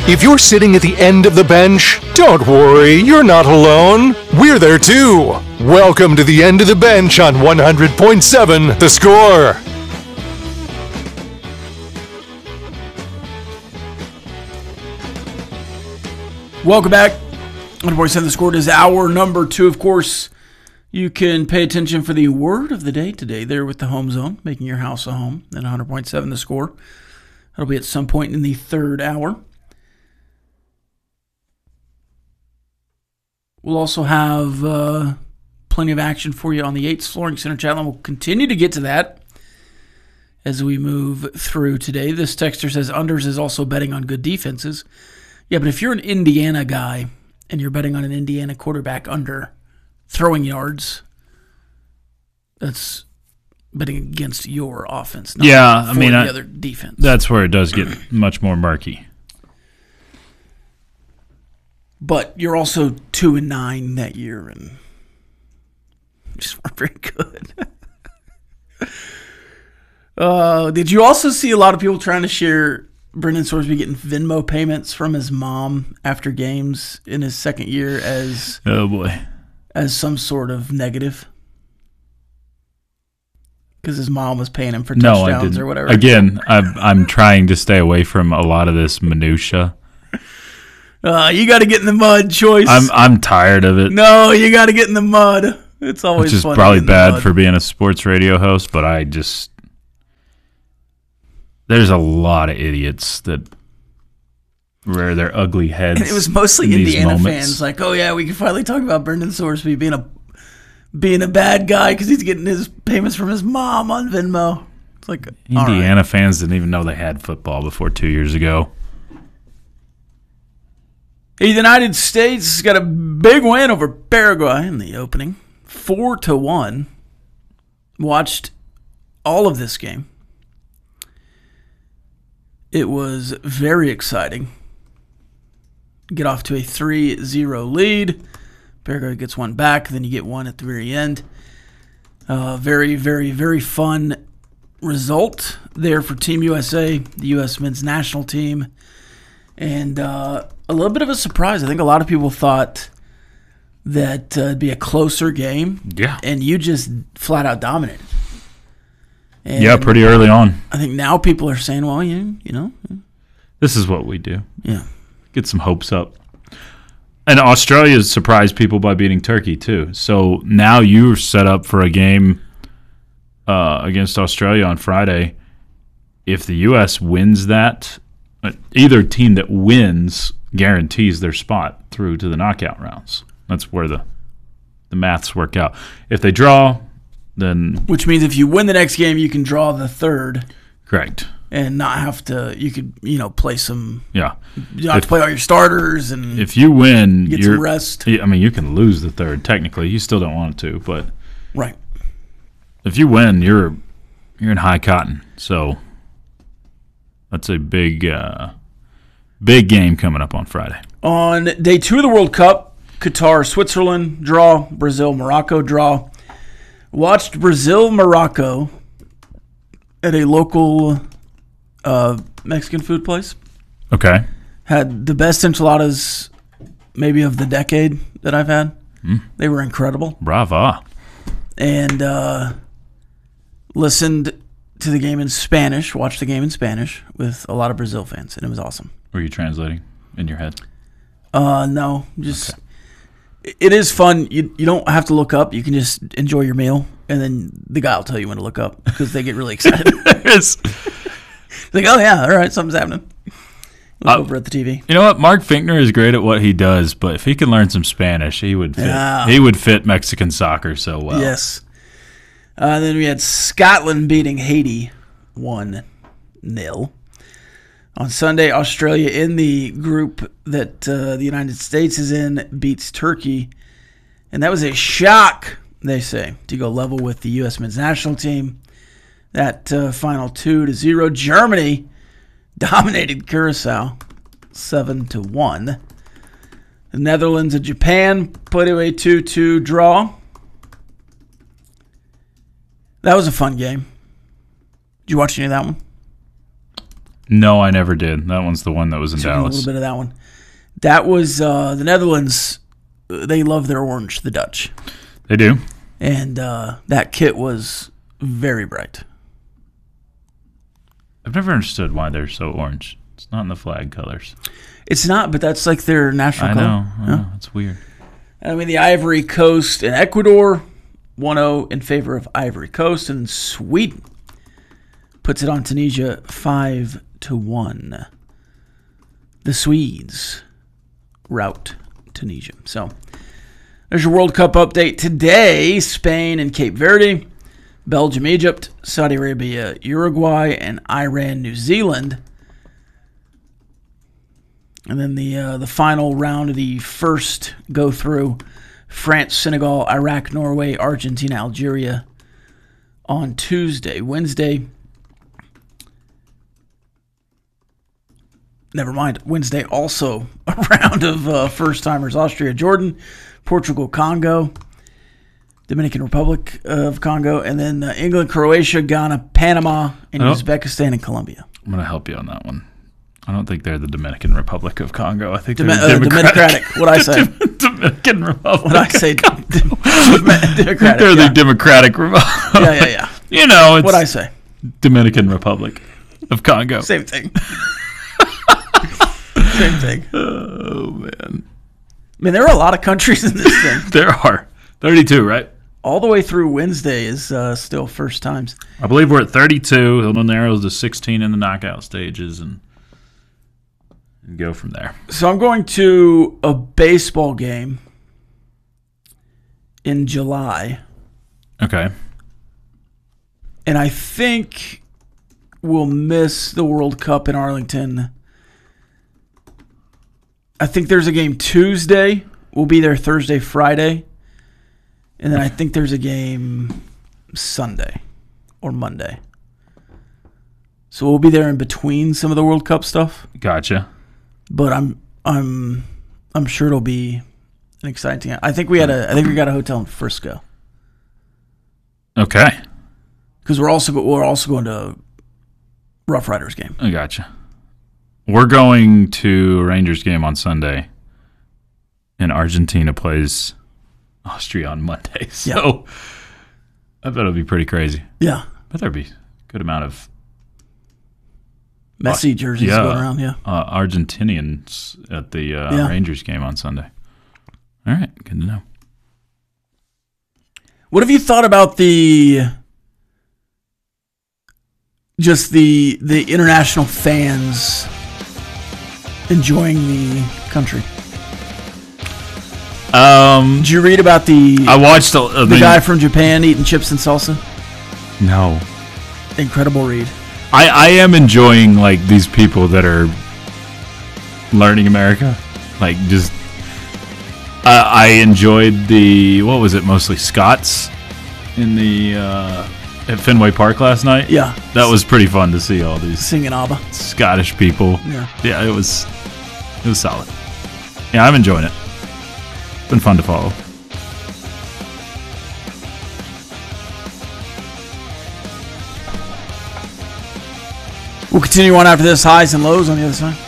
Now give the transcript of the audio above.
If you're sitting at the end of the bench, don't worry, you're not alone. We're there too. Welcome to the end of the bench on 100.7 The Score. Welcome back. 100.7 The Score is hour number 2, of course. You can pay attention for the word of the day today there with the Home Zone, making your house a home, and 100.7 The Score. That'll be at some point in the third hour. We'll also have plenty of action for you on the Yates Flooring Center chat line. We'll continue to get to that as we move through today. This texter says Unders is also betting on good defenses. Yeah, but if you're an Indiana guy and you're betting on an Indiana quarterback under throwing yards, that's betting against your offense. Not the other defense. That's where it does get much more murky. But you're also 2-9 that year, and just weren't very good. Did you also see a lot of people trying to share Brendan Sorsby getting Venmo payments from his mom after games in his second year as some sort of negative? Because his mom was paying him for touchdowns or whatever. Again, I'm trying to stay away from a lot of this minutia. You got to get in the mud, Choice. I'm tired of it. No, you got to get in the mud. It's always Which is fun probably bad for being a sports radio host, but there's a lot of idiots that rear their ugly heads. And it was mostly Indiana fans, like, oh yeah, we can finally talk about Brendan Sorsby being a bad guy because he's getting his payments from his mom on Venmo. It's like Indiana fans didn't even know they had football before 2 years ago. The United States got a big win over Paraguay in the opening, 4-1. Watched all of this game. It was very exciting. Get off to a 3-0 lead. Paraguay gets one back, then you get one at the very end. Very, very, very fun result there for Team USA, the U.S. men's national team. And a little bit of a surprise. I think a lot of people thought that it'd be a closer game. Yeah. And you just flat out dominated. And yeah, pretty early on. I think now people are saying, well, you know. This is what we do. Yeah. Get some hopes up. And Australia surprised people by beating Turkey, too. So now you're set up for a game against Australia on Friday. If the U.S. wins that, either team that wins guarantees their spot through to the knockout rounds. That's where the maths work out. If they draw, then... Which means if you win the next game, you can draw the third. Correct. And not have to... You could, play some... Yeah. You don't have to play all your starters and... If you win... Get some rest. I mean, you can lose the third, technically. You still don't want to, but... Right. If you win, you're in high cotton. So... That's a big game coming up on Friday. On day 2 of the World Cup, Qatar, Switzerland, draw. Brazil, Morocco, draw. Watched Brazil, Morocco at a local Mexican food place. Okay. Had the best enchiladas maybe of the decade that I've had. They were incredible. Brava. And listened to the game in Spanish, watched the game in Spanish with a lot of Brazil fans, and it was awesome. Were you translating in your head? No, just It is fun. You don't have to look up. You can just enjoy your meal, and then the guy will tell you when to look up because they get really excited. It's like, oh yeah, all right, something's happening. Look over at the TV. You know what? Mark Finkner is great at what he does, but if he can learn some Spanish, he would fit. Yeah. He would fit Mexican soccer so well. Yes. Then we had Scotland beating Haiti 1-0. On Sunday, Australia in the group that the United States is in beats Turkey. And that was a shock, they say, to go level with the U.S. men's national team. That final 2-0. Germany dominated Curacao 7-1. The Netherlands and Japan put away 2-2 draw. That was a fun game. Did you watch any of that one? No, I never did. That one's the one that was in Took a Dallas. little bit of that one. That was the Netherlands. They love their orange, the Dutch. They do. And that kit was very bright. I've never understood why they're so orange. It's not in the flag colors. It's not, but that's like their national color. I know. It's weird. I mean, the Ivory Coast and Ecuador, 1-0 in favor of Ivory Coast. And Sweden puts it on Tunisia 5-1. The Swedes rout Tunisia. So there's your World Cup update today. Spain and Cape Verde, Belgium, Egypt, Saudi Arabia, Uruguay, and Iran, New Zealand. And then the final round of the first go through: France, Senegal, Iraq, Norway, Argentina, Algeria on Tuesday. Wednesday, Wednesday also a round of first-timers: Austria, Jordan, Portugal, Congo, Dominican Republic of Congo, and then England, Croatia, Ghana, Panama, and Uzbekistan and Colombia. I'm going to help you on that one. I don't think they're the Dominican Republic of Congo. I think they're Democratic. What I say? Dominican Republic. What I say? Democratic. They're the Democratic Republic. Yeah. You know, it's What I say? Dominican Republic of Congo. Same thing. Same thing. Oh, man. I mean, there are a lot of countries in this thing. There are 32, right? All the way through Wednesday is still first times. I believe we're at 32. It'll narrow to 16 in the knockout stages and go from there. So I'm going to a baseball game in July, Okay. and I think we'll miss the World Cup in Arlington. I think there's a game Tuesday. We'll be there Thursday, Friday. And then I think there's a game Sunday or Monday. So we'll be there in between some of the World Cup stuff. Gotcha. But I'm sure it'll be an exciting game. I think we got a hotel in Frisco. Okay. Because we're also going to Rough Riders game. I gotcha. We're going to a Rangers game on Sunday, and Argentina plays Austria on Monday. So I bet it'll be pretty crazy. Yeah. But there'll be a good amount of Messi jerseys going around, Argentinians at the Rangers game on Sunday. All right, good to know. What have you thought about the international fans enjoying the country? Did you read about I watched the guy from Japan eating chips and salsa? No. Incredible read. I am enjoying like these people that are learning America. Like just I enjoyed what was it, mostly Scots in the at Fenway Park last night. Yeah. That was pretty fun to see all these Singing ABBA. Scottish people. Yeah. Yeah, it was solid. Yeah, I'm enjoying it. It's been fun to follow. We'll continue on after this. Highs and lows on the other side.